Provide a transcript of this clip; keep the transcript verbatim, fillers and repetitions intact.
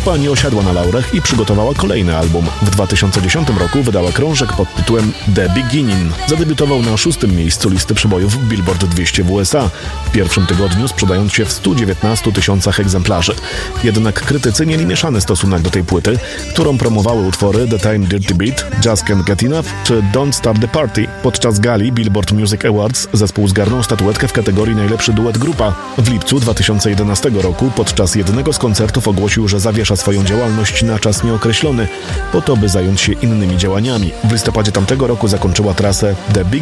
Grupa nie osiadła na laurach i przygotowała kolejny album. W dwa tysiące dziesiątym roku wydała krążek pod tytułem The Beginning. Zadebiutował na szóstym miejscu listy przebojów Billboard dwieście w U S A, w pierwszym tygodniu sprzedając się w stu dziewiętnastu tysiącach egzemplarzy. Jednak krytycy mieli mieszany stosunek do tej płyty, którą promowały utwory The Time Dirty Beat, Just Can't Get Enough czy Don't Start the Party. Podczas gali Billboard Music Awards zespół zgarnął statuetkę w kategorii najlepszy duet grupa. W lipcu dwa tysiące jedenastego roku podczas jednego z koncertów ogłosił, że zawiesza swoją działalność na czas nieokreślony, po to by zająć się innymi działaniami. W listopadzie tamtego roku zakończyła trasę The Big